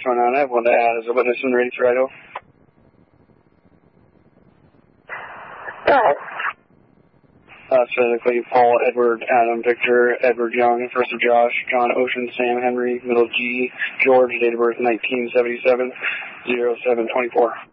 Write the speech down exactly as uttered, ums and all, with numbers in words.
going on? I have one to add as a witness when ready for Idaho. Go ahead. Uh, specifically, Paul, Edward, Adam, Victor, Edward Young, first of Josh, John, Ocean, Sam, Henry, middle G, George, date of birth nineteen seventy-seven, oh seven twenty-four.